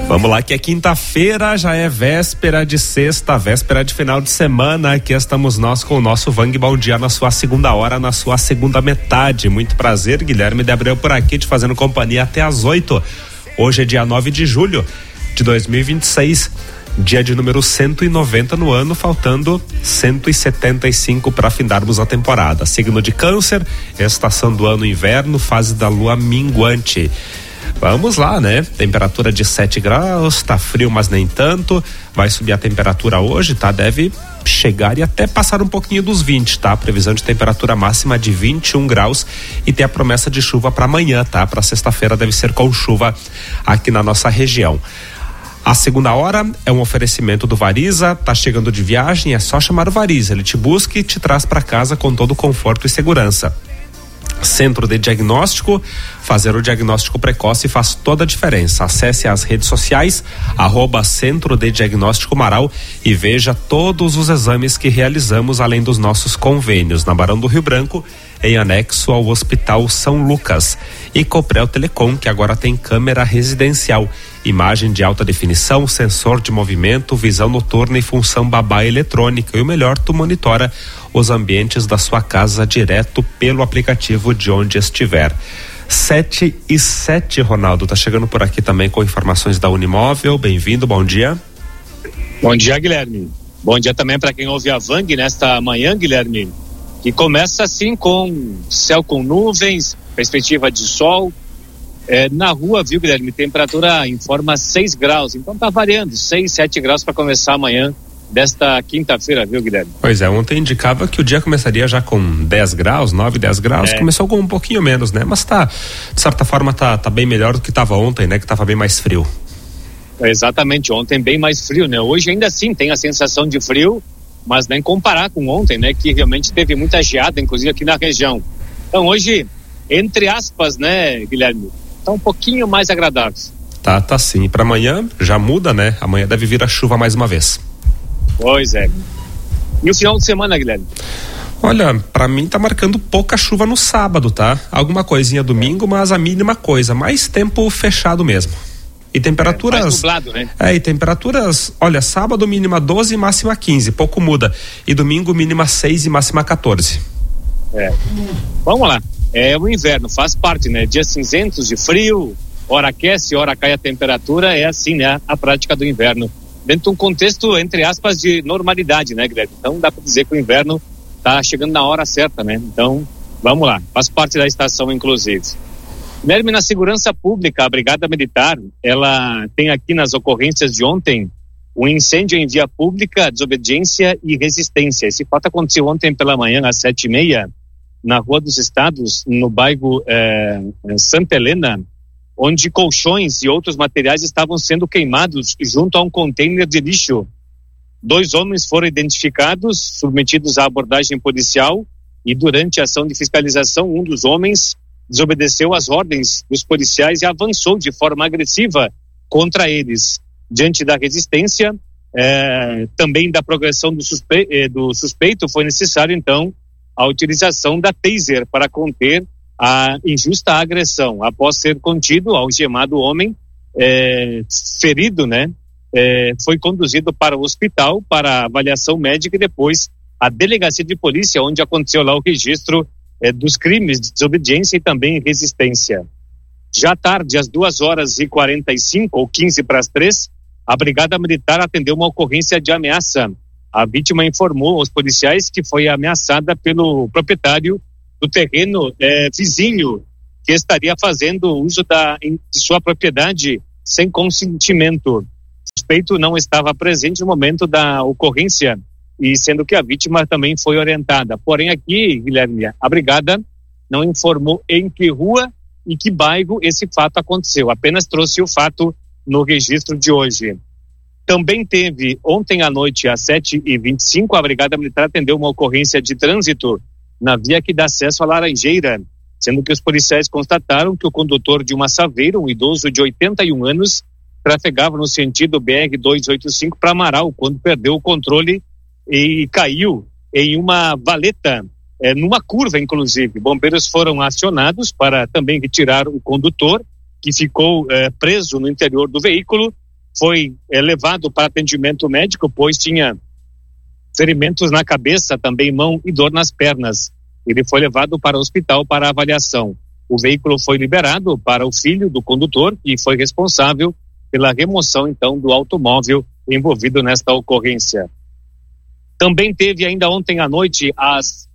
Vamos lá, que é quinta-feira, já é véspera de sexta, véspera de final de semana. Aqui estamos nós com o nosso Vang Bom Dia na sua segunda hora, na sua segunda metade. Muito prazer, Guilherme de Abreu por aqui, te fazendo companhia até às 8. Hoje é dia 9 de julho de 2026, dia de número 190 no ano, faltando 175 para findarmos a temporada. Signo de Câncer, estação do ano inverno, fase da lua minguante. Vamos lá, né? Temperatura de 7 graus, tá frio, mas nem tanto. Vai subir a temperatura hoje, tá? Deve chegar e até passar um pouquinho dos 20, tá? Previsão de temperatura máxima de 21 graus e tem a promessa de chuva para amanhã, tá? Para sexta-feira deve ser com chuva aqui na nossa região. A segunda hora é um oferecimento do Variza. Tá chegando de viagem, é só chamar o Variza. Ele te busca e te traz para casa com todo conforto e segurança. Centro de Diagnóstico, fazer o diagnóstico precoce faz toda a diferença. Acesse as redes sociais @Centro de Diagnóstico Marau e veja todos os exames que realizamos, além dos nossos convênios na Barão do Rio Branco, em anexo ao Hospital São Lucas. E Coprel Telecom, que agora tem câmera residencial, imagem de alta definição, sensor de movimento, visão noturna e função babá eletrônica. E o melhor, tu monitora os ambientes da sua casa direto pelo aplicativo de onde estiver. 7:07, Ronaldo, tá chegando por aqui também com informações da Unimóvel. Bem-vindo, bom dia. Bom dia, Guilherme. Bom dia também para quem ouve a Vang nesta manhã, Guilherme, que começa assim com céu com nuvens, perspectiva de sol. Na rua, viu, Guilherme, temperatura informa 6 graus, então tá variando, 6, 7 graus para começar amanhã desta quinta-feira, viu, Guilherme? Pois é, ontem indicava que o dia começaria já com 10 graus, 9, 10 graus, começou com um pouquinho menos, né? Mas tá, de certa forma tá bem melhor do que tava ontem, né? Que tava bem mais frio. Exatamente, ontem bem mais frio, né? Hoje ainda assim tem a sensação de frio, mas nem comparar com ontem, né? Que realmente teve muita geada, inclusive aqui na região. Então hoje, entre aspas, né, Guilherme, tá um pouquinho mais agradável. Tá sim. E para amanhã já muda, né? Amanhã deve vir a chuva mais uma vez. Pois é. E o final de semana, Guilherme? Olha, pra mim tá marcando pouca chuva no sábado, tá? Alguma coisinha domingo, mas a mínima coisa, mais tempo fechado mesmo. E temperaturas... mais nublado, né? E temperaturas, olha, sábado mínima 12 e máxima 15, pouco muda. E domingo mínima 6 e máxima 14. Vamos lá. É o inverno, faz parte, né? Dias cinzentos de frio, hora aquece, hora cai a temperatura, é assim, né? A prática do inverno. Dentro de um contexto, entre aspas, de normalidade, né, Guilherme? Então dá para dizer que o inverno tá chegando na hora certa, né? Então, vamos lá, faz parte da estação, inclusive. Guilherme, na segurança pública, a Brigada Militar, ela tem aqui nas ocorrências de ontem um incêndio em via pública, desobediência e resistência. Esse fato aconteceu ontem pela manhã, às 7:30, na Rua dos Estados, no bairro Santa Helena, onde colchões e outros materiais estavam sendo queimados junto a um container de lixo. 2 homens foram identificados, submetidos à abordagem policial, e durante a ação de fiscalização, um dos homens desobedeceu às ordens dos policiais e avançou de forma agressiva contra eles. Diante da resistência, também da progressão do suspeito, foi necessário, então, a utilização da taser para conter a injusta agressão. Após ser contido, o algemado homem ferido, né, foi conduzido para o hospital para avaliação médica e depois a delegacia de polícia, onde aconteceu lá o registro dos crimes de desobediência e também resistência. Já à tarde, às 2h45 ou 2:45, a Brigada Militar atendeu uma ocorrência de ameaça. A vítima informou aos policiais que foi ameaçada pelo proprietário do terreno vizinho, que estaria fazendo uso de sua propriedade sem consentimento. O suspeito não estava presente no momento da ocorrência, e sendo que a vítima também foi orientada. Porém aqui, Guilherme, a brigada não informou em que rua e que bairro esse fato aconteceu, apenas trouxe o fato no registro de hoje. Também teve ontem à noite, às 7h25, a Brigada Militar atendeu uma ocorrência de trânsito na via que dá acesso à Laranjeira, sendo que os policiais constataram que o condutor de uma Saveiro, um idoso de 81 anos, trafegava no sentido BR-285 para Amaral, quando perdeu o controle e caiu em uma valeta, numa curva, inclusive. Bombeiros foram acionados para também retirar o condutor, que ficou preso no interior do veículo, foi levado para atendimento médico, pois tinha ferimentos na cabeça, também mão e dor nas pernas. Ele foi levado para o hospital para avaliação. O veículo foi liberado para o filho do condutor, que foi responsável pela remoção, então, do automóvel envolvido nesta ocorrência. Também teve ainda ontem à noite, às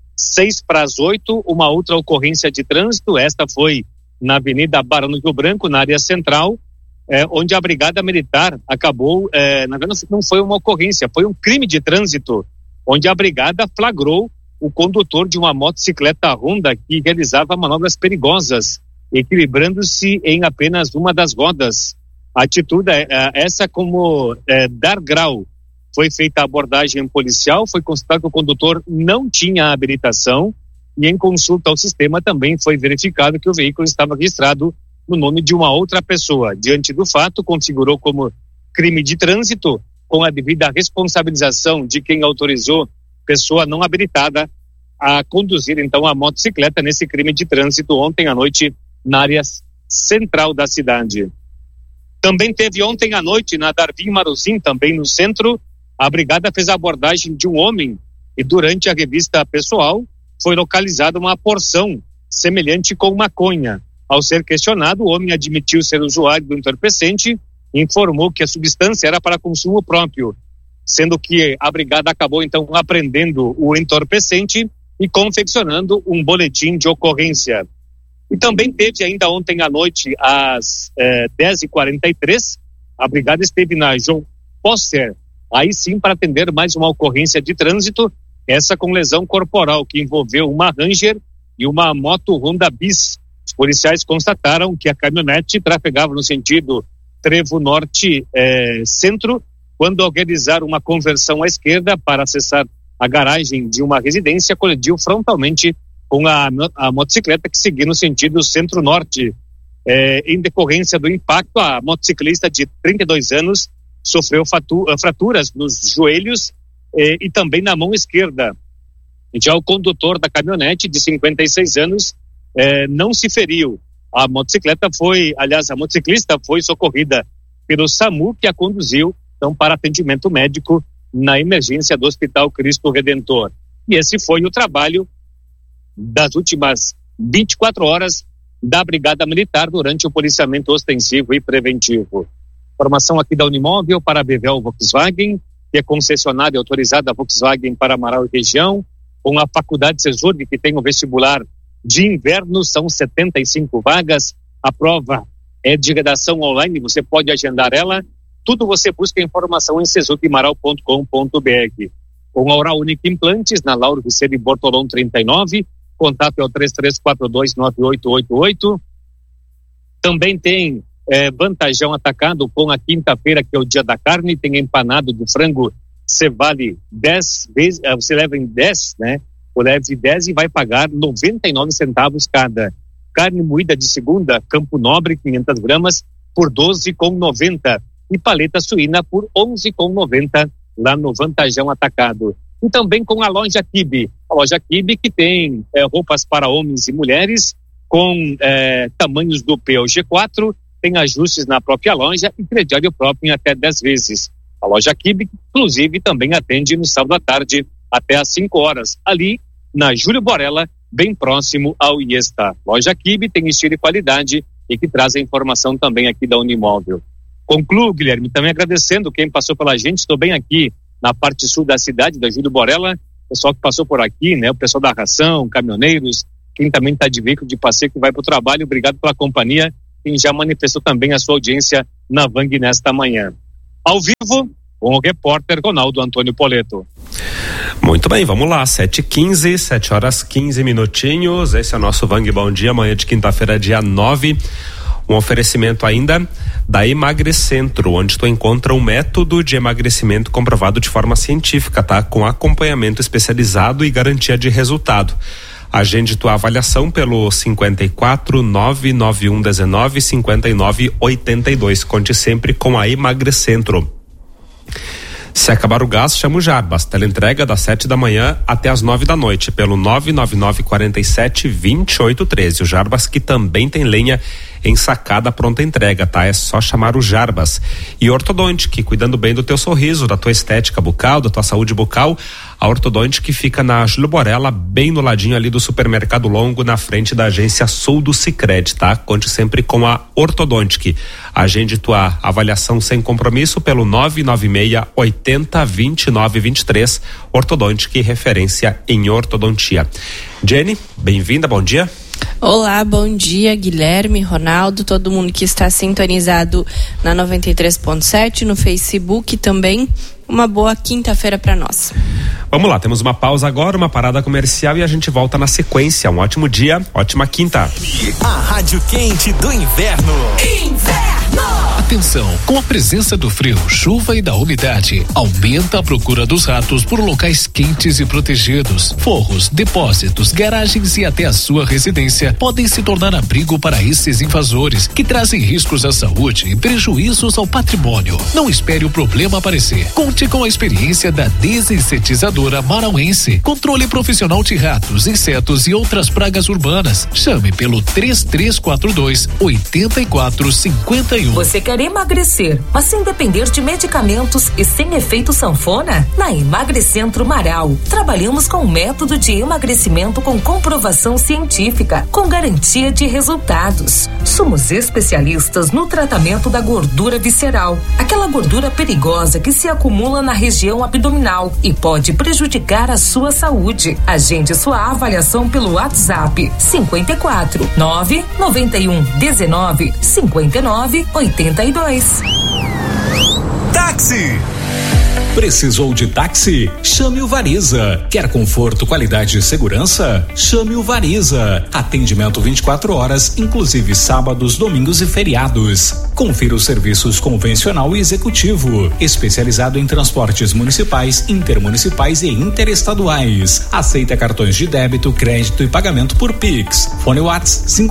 7:06, uma outra ocorrência de trânsito. Esta foi na Avenida Barão do Rio Branco, na área central, onde a Brigada Militar acabou, na verdade não foi uma ocorrência, foi um crime de trânsito, onde a Brigada flagrou o condutor de uma motocicleta Honda que realizava manobras perigosas, equilibrando-se em apenas uma das rodas. A atitude essa como dar grau. Foi feita a abordagem policial, foi constatado que o condutor não tinha habilitação e em consulta ao sistema também foi verificado que o veículo estava registrado no nome de uma outra pessoa. Diante do fato, configurou como crime de trânsito, com a devida responsabilização de quem autorizou pessoa não habilitada a conduzir então a motocicleta nesse crime de trânsito ontem à noite na área central da cidade. Também teve ontem à noite na Darvim Maruzim, também no centro, a brigada fez a abordagem de um homem e durante a revista pessoal foi localizada uma porção semelhante com maconha. Ao ser questionado, o homem admitiu ser usuário do entorpecente e informou que a substância era para consumo próprio, sendo que a brigada acabou então apreendendo o entorpecente e confeccionando um boletim de ocorrência. E também teve ainda ontem à noite, às 10h43, a brigada esteve na João Posser, aí sim para atender mais uma ocorrência de trânsito, essa com lesão corporal, que envolveu uma Ranger e uma moto Honda Bis. Os policiais constataram que a caminhonete trafegava no sentido Trevo Norte Centro, quando ao realizar uma conversão à esquerda para acessar a garagem de uma residência, colidiu frontalmente com a motocicleta que seguia no sentido Centro-Norte. Em decorrência do impacto, a motociclista de 32 anos sofreu fraturas nos joelhos e também na mão esquerda. Já o condutor da caminhonete, de 56 anos, não se feriu. A motociclista foi socorrida pelo SAMU, que a conduziu então para atendimento médico na emergência do Hospital Cristo Redentor. E esse foi o trabalho das últimas 24 horas da Brigada Militar durante o policiamento ostensivo e preventivo. Informação aqui da Unimóvel para a Bevel Volkswagen, que é concessionária autorizada Volkswagen para Amaral e região, com a Faculdade Cesurg, que tem o vestibular de inverno, são 75 vagas. A prova é de redação online, você pode agendar ela. Tudo você busca informação em cesugmaral.com.br. Com a Oral Única Implantes, na Lauro Vicente Bortolom 39, contato é o 33429888. Também tem Vantajão Atacado com a quinta-feira, que é o dia da carne, tem empanado de frango, você vale 10 vezes, você leva em 10, né? Ou leve 10 e vai pagar 99 centavos cada. Carne moída de segunda, Campo Nobre, 500 gramas, por 12,90. E paleta suína por 11,90 lá no Vantajão Atacado. E também com a loja Kibe. A loja Kibe que tem roupas para homens e mulheres com tamanhos do P ao G4, tem ajustes na própria loja e crediário próprio em até 10 vezes. A loja Kibe, inclusive, também atende no sábado à tarde até às 5 horas, ali na Júlio Borella, bem próximo ao IESTA. Loja Kibe tem estilo e qualidade e que traz a informação também aqui da Unimóvel. Concluo, Guilherme, também agradecendo quem passou pela gente. Estou bem aqui na parte sul da cidade, da Júlio Borella, pessoal que passou por aqui, né? O pessoal da ração, caminhoneiros, quem também está de veículo de passeio que vai para o trabalho, obrigado pela companhia, quem já manifestou também a sua audiência na Vang nesta manhã. Ao vivo, com o repórter Ronaldo Antônio Poleto. Muito bem, vamos lá, 7h15, 7h15. Esse é o nosso Vang Bom Dia, amanhã de quinta-feira, dia 9. Um oferecimento ainda da Emagrecentro, onde tu encontra um método de emagrecimento comprovado de forma científica, tá? Com acompanhamento especializado e garantia de resultado. Agende tua avaliação pelo 54-99119-5982. Conte sempre com a Emagrecentro. Se acabar o gás, chama o Jarbas. Teleentrega das 7 da manhã até as 9 da noite pelo 99947-2813. O Jarbas, que também tem lenha ensacada pronta entrega, tá? É só chamar o Jarbas. E Ortodontic, cuidando bem do teu sorriso, da tua estética bucal, da tua saúde bucal. A Ortodontic fica na Júlio Borella, bem no ladinho ali do Supermercado Longo, na frente da agência Sul do Sicredi, tá? Conte sempre com a Ortodontic. Agende tua avaliação sem compromisso pelo 996-80-2923. Ortodontic, referência em ortodontia. Jenny, bem-vinda, bom dia. Olá, bom dia, Guilherme, Ronaldo, todo mundo que está sintonizado na 93.7, no Facebook também. Uma boa quinta-feira para nós. Vamos lá, temos uma pausa agora, uma parada comercial e a gente volta na sequência. Um ótimo dia, ótima quinta. A Rádio Quente do Inverno. Atenção, com a presença do frio, chuva e da umidade, aumenta a procura dos ratos por locais quentes e protegidos. Forros, depósitos, garagens e até a sua residência podem se tornar abrigo para esses invasores que trazem riscos à saúde e prejuízos ao patrimônio. Não espere o problema aparecer. Conte com a experiência da desinsetizadora marauense. Controle profissional de ratos, insetos e outras pragas urbanas. Chame pelo 3342-8451. Você quer emagrecer, mas sem depender de medicamentos e sem efeito sanfona? Na Emagrecentro Marau, trabalhamos com um método de emagrecimento com comprovação científica, com garantia de resultados. Somos especialistas no tratamento da gordura visceral, aquela gordura perigosa que se acumula na região abdominal e pode prejudicar a sua saúde. Agende sua avaliação pelo WhatsApp 54 991 19 59 82. Táxi! Precisou de táxi? Chame o Variza. Quer conforto, qualidade e segurança? Chame o Variza. Atendimento 24 horas, inclusive sábados, domingos e feriados. Confira os serviços convencional e executivo, especializado em transportes municipais, intermunicipais e interestaduais. Aceita cartões de débito, crédito e pagamento por Pix. Fone WhatsApp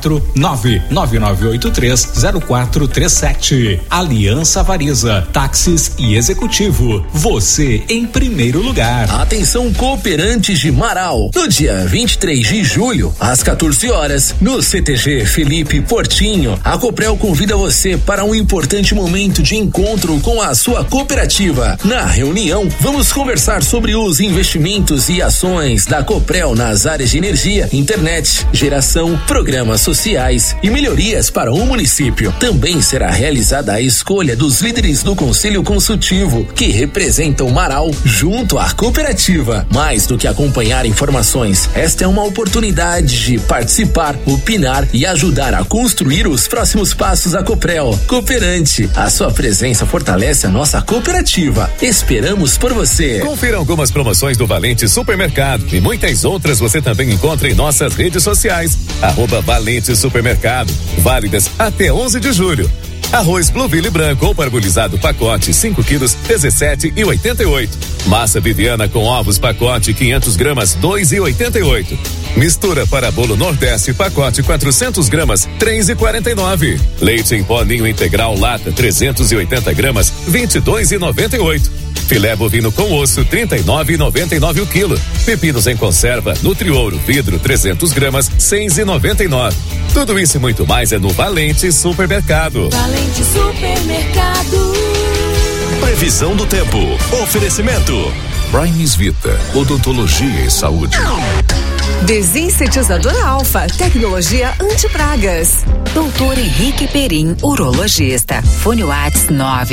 549-9983-0437. Aliança Variza, táxis e executivo. Você em primeiro lugar. Atenção, cooperantes de Marau. No dia 23 de julho, às 14 horas, no CTG Felipe Portinho, a Coprel convida você para um importante momento de encontro com a sua cooperativa. Na reunião, vamos conversar sobre os investimentos e ações da Coprel nas áreas de energia, internet, geração, programas sociais e melhorias para o município. Também será realizada a escolha dos líderes do Conselho Consultivo, que representam Marau junto à cooperativa. Mais do que acompanhar informações, esta é uma oportunidade de participar, opinar e ajudar a construir os próximos passos da Coprel. Cooperante, a sua presença fortalece a nossa cooperativa. Esperamos por você. Confira algumas promoções do Valente Supermercado e muitas outras você também encontra em nossas redes sociais. @Valente Supermercado, válidas até 11 de julho. Arroz Blueville branco ou parbolizado pacote 5 quilos 17,88. Massa Viviana com ovos pacote 500 gramas 2,88. Mistura para bolo Nordeste pacote 400 gramas 3,49. Leite em pó ninho integral lata 380 gramas 22,98. Filé bovino com osso 39,99 o quilo. Pepinos em conserva Nutriouro vidro 300 gramas 6,99. Tudo isso e muito mais é no Valente Supermercado. Valente Supermercado. Previsão do tempo. Oferecimento Primes Vita, odontologia e saúde. Desinsetizadora Alfa, tecnologia anti-pragas. Doutor Henrique Perim, urologista. Fone WhatsApp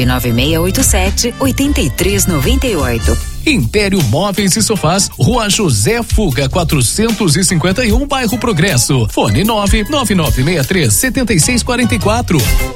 99687-8398. Império Móveis e Sofás, Rua José Fuga 451, bairro Progresso. Fone 99963-7644.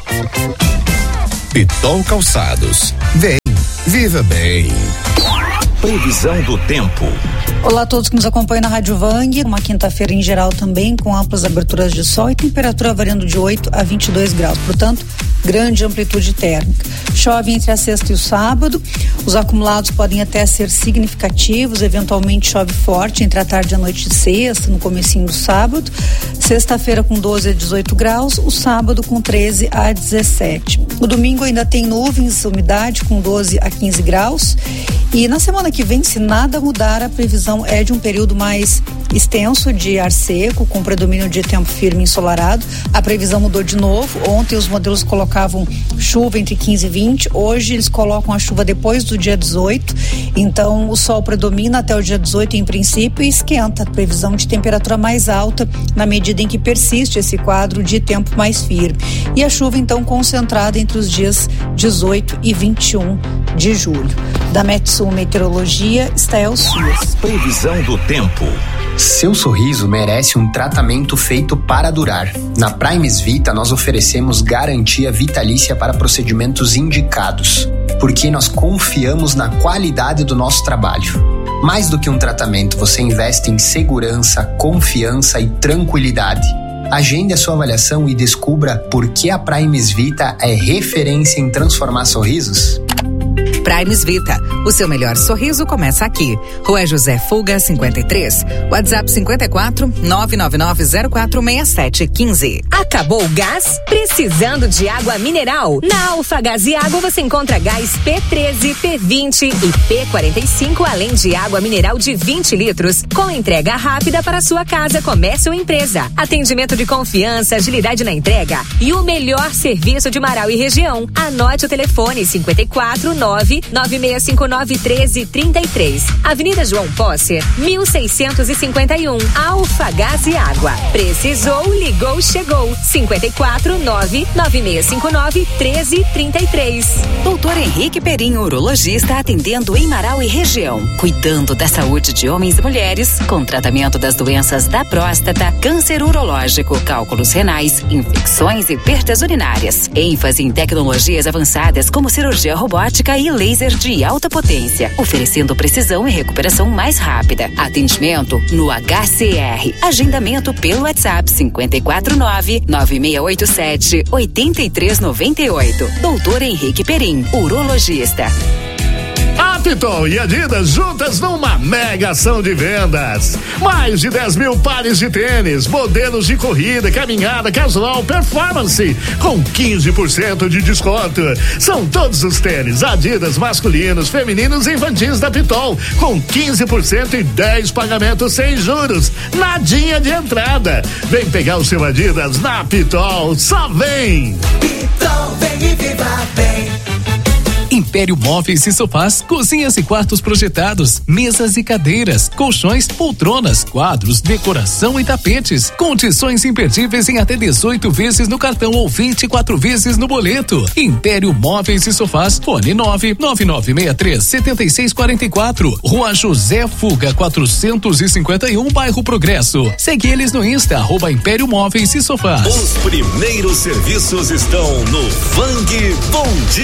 Pitol Calçados. Vem, viva bem. Previsão do tempo. Olá a todos que nos acompanham na Rádio Vang, uma quinta-feira em geral também com amplas aberturas de sol e temperatura variando de 8 a 22 graus, portanto, grande amplitude térmica. Chove entre a sexta e o sábado, os acumulados podem até ser significativos, eventualmente chove forte entre a tarde e a noite de sexta, no comecinho do sábado, sexta-feira com 12 a 18 graus, o sábado com 13 a 17. O domingo ainda tem nuvens, umidade com 12 a 15 graus e na semana que vem, se nada mudar, a previsão é de um período mais extenso de ar seco, com predomínio de tempo firme e ensolarado. A previsão mudou de novo. Ontem os modelos colocavam chuva entre 15 e 20. Hoje eles colocam a chuva depois do dia 18. Então o sol predomina até o dia 18 em princípio e esquenta. A previsão de temperatura mais alta na medida em que persiste esse quadro de tempo mais firme. E a chuva então concentrada entre os dias 18 e 21 de julho. Da Metsul Meteorologia, Stael Suas. Previsão do tempo. Seu sorriso merece um tratamento feito para durar. Na Primes Vita, nós oferecemos garantia vitalícia para procedimentos indicados, porque nós confiamos na qualidade do nosso trabalho. Mais do que um tratamento, você investe em segurança, confiança e tranquilidade. Agende a sua avaliação e descubra por que a Primes Vita é referência em transformar sorrisos. Primes Vita, o seu melhor sorriso começa aqui. Rua José Fuga, 53. WhatsApp 54 999046715. Acabou o gás? Precisando de água mineral? Na Alfagás e Água você encontra gás P13, P20 e P45, além de água mineral de 20 litros, com entrega rápida para sua casa, comércio ou empresa. Atendimento de confiança, agilidade na entrega e o melhor serviço de Marau e região. Anote o telefone 549-9659-1333. Avenida João Posser, 1651. Alfagás e Água. Precisou, ligou, chegou. 549-9659-1333. Doutor Henrique Perim, urologista, atendendo em Marau e região. Cuidando da saúde de homens e mulheres, com tratamento das doenças da próstata, câncer urológico, cálculos renais, infecções e perdas urinárias. ênfase em tecnologias avançadas como cirurgia robótica e laser de alta potência, oferecendo precisão e recuperação mais rápida. Atendimento no HCR. Agendamento pelo WhatsApp 549-9687-8398. Doutor Henrique Perim, urologista. A Pitol e Adidas juntas numa mega ação de vendas. Mais de 10 mil pares de tênis, modelos de corrida, caminhada, casual, performance, com 15% de desconto. São todos os tênis Adidas masculinos, femininos e infantis da Pitol, com 15% e 10 pagamentos sem juros. Nadinha de entrada. Vem pegar o seu Adidas na Pitol, só vem! Pitol, vem e viva bem. Império Móveis e Sofás, cozinhas e quartos projetados, mesas e cadeiras, colchões, poltronas, quadros, decoração e tapetes. Condições imperdíveis em até 18 vezes no cartão ou 24 vezes no boleto. Império Móveis e Sofás, fone 99963-7644, Rua José Fuga 451, bairro Progresso. Segue eles no Insta, @Império Móveis e Sofás. Os primeiros serviços estão no Vang Bom